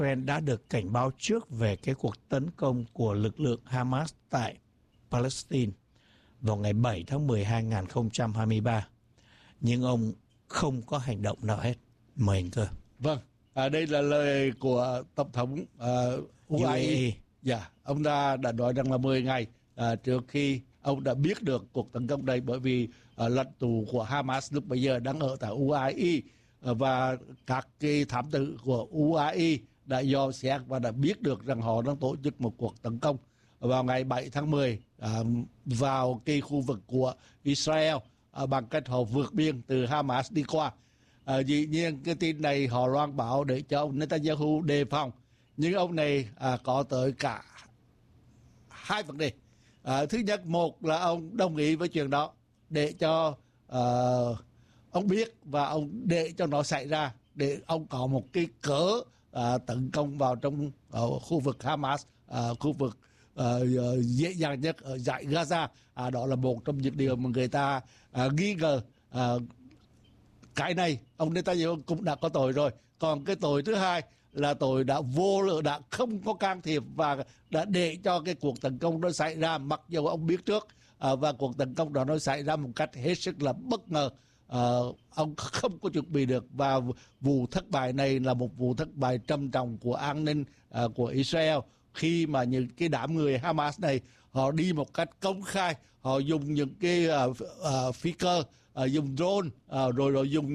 Israel đã được cảnh báo trước về cái cuộc tấn công của lực lượng Hamas tại Palestine vào ngày 7 tháng 10 2023. Nhưng ông không có hành động nào hết. Mời anh Cơ. Vâng, đây là lời của Tổng thống UAE. Dạ, ông đã nói rằng là 10 ngày trước khi ông đã biết được cuộc tấn công này, bởi vì lãnh tụ của Hamas lúc bây giờ đang ở tại UAE và các cái thám tử của UAE đã dò xét và đã biết được rằng họ đang tổ chức một cuộc tấn công vào ngày 7 tháng 10 vào cái khu vực của Israel bằng cách họ vượt biên từ Hamas đi qua. Dĩ nhiên cái tin này họ loan báo để cho ông Netanyahu đề phòng, nhưng ông này có tới cả hai vấn đề. Thứ nhất, một là ông đồng ý với chuyện đó để cho ông biết và ông để cho nó xảy ra, để ông có một cái cớ tấn công vào trong khu vực Hamas, khu vực dễ dàng nhất ở dải Gaza. Đó là một trong những điều mà người ta nghi ngờ. Cái này ông Netanyahu cũng đã có tội rồi. Còn cái tội thứ hai là tội đã đã không có can thiệp và đã để cho cái cuộc tấn công nó xảy ra, mặc dù ông biết trước, và cuộc tấn công đó nó xảy ra một cách hết sức là bất ngờ. Ông không có chuẩn bị được, và vụ thất bại này là một vụ thất bại trầm trọng của an ninh của Israel, khi mà những cái đám người Hamas này họ đi một cách công khai, họ dùng những cái phi cơ, dùng drone, rồi dùng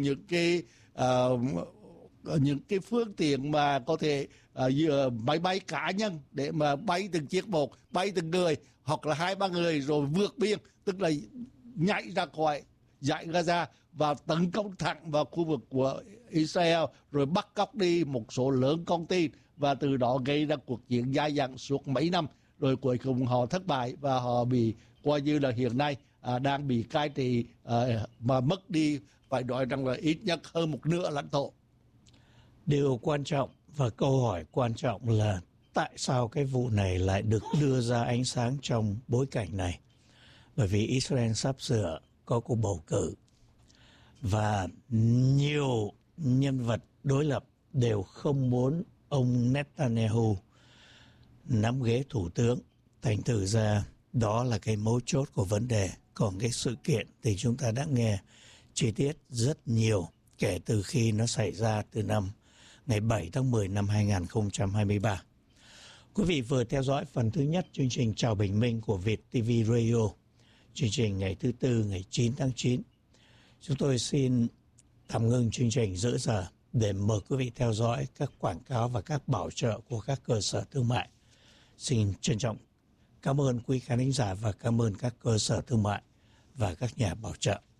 những cái phương tiện mà có thể máy bay cá nhân để mà bay từng chiếc một, bay từng người hoặc là 2-3 người rồi vượt biên, tức là nhảy ra khỏi dải Gaza và tấn công thẳng vào khu vực của Israel, rồi bắt cóc đi một số lớn con tin, và từ đó gây ra cuộc chiến dài dẳng suốt mấy năm. Rồi cuối cùng họ thất bại và họ bị coi như là hiện nay đang bị cai trị, mà mất đi phải nói rằng là ít nhất hơn một nửa lãnh thổ. Điều quan trọng và câu hỏi quan trọng là tại sao cái vụ này lại được đưa ra ánh sáng trong bối cảnh này? Bởi vì Israel sắp sửa có cuộc bầu cử và nhiều nhân vật đối lập đều không muốn ông Netanyahu nắm ghế thủ tướng. Thành thử ra đó là cái mấu chốt của vấn đề. Còn cái sự kiện thì chúng ta đã nghe chi tiết rất nhiều kể từ khi nó xảy ra từ ngày 7 tháng 10 năm 2023. Quý vị vừa theo dõi phần thứ nhất chương trình Chào Bình Minh của Việt TV Radio. Chương trình ngày thứ Tư, ngày 9 tháng 9. Chúng tôi xin tạm ngưng chương trình giữa giờ để mời quý vị theo dõi các quảng cáo và các bảo trợ của các cơ sở thương mại. Xin trân trọng cảm ơn quý khán thính giả và cảm ơn các cơ sở thương mại và các nhà bảo trợ.